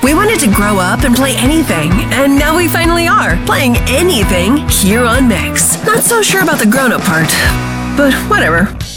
We wanted to grow up and play anything, and now we finally are, playing anything here on Mix. Not so sure about the grown-up part, but whatever.